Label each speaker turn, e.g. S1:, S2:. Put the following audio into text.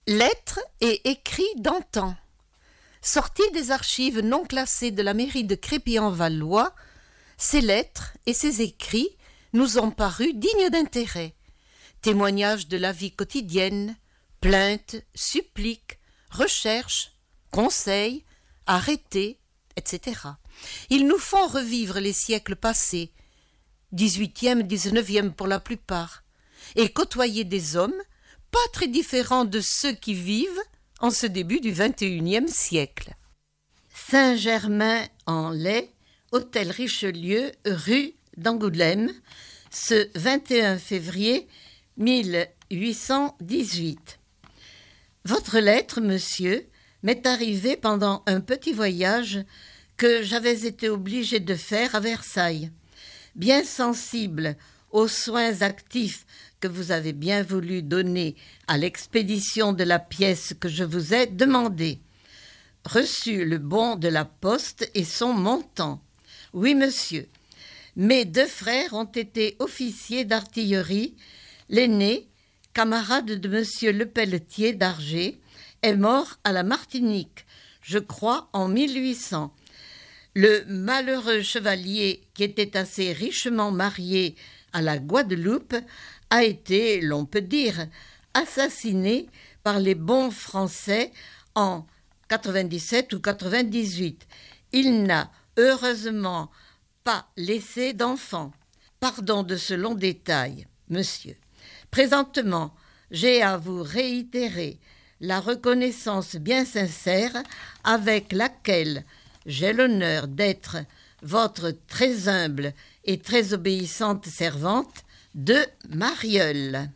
S1: Lettres et écrits d'antan. Sortis des archives non classées de la mairie de Crépy-en-Valois, ces lettres et ces écrits nous ont paru dignes d'intérêt. Témoignages de la vie quotidienne, plaintes, suppliques, recherches, conseils, arrêtés, etc. Ils nous font revivre les siècles passés, 18e, 19e pour la plupart, et côtoyer des hommes pas très différents de ceux qui vivent en ce début du XXIe siècle.
S2: Saint-Germain-en-Laye, hôtel Richelieu, rue d'Angoulême, ce 21 février 1818. Votre lettre, monsieur, m'est arrivée pendant un petit voyage que j'avais été obligée de faire à Versailles. Bien sensible aux soins actifs que vous avez bien voulu donner à l'expédition de la pièce que je vous ai demandée. Reçu le bon de la poste et son montant. Oui, monsieur. Mes deux frères ont été officiers d'artillerie. L'aîné, camarade de monsieur Lepelletier d'Argers, est mort à la Martinique, je crois en 1800. Le malheureux chevalier, qui était assez richement marié à la Guadeloupe, a été, l'on peut dire, assassiné par les bons Français en 97 ou 98. Il n'a heureusement pas laissé d'enfant. Pardon de ce long détail, monsieur. Présentement, j'ai à vous réitérer la reconnaissance bien sincère avec laquelle j'ai l'honneur d'être votre très humble et très obéissante servante de Marieule.